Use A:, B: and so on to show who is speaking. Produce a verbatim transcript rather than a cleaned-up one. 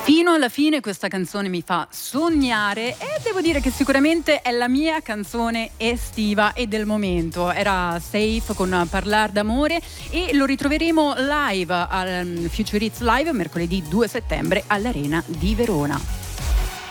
A: Fino alla fine questa canzone mi fa sognare e devo dire che sicuramente è la mia canzone estiva e del momento. Era Safe con Parlar d'amore e lo ritroveremo live al Future Hits Live mercoledì due settembre all'Arena di Verona.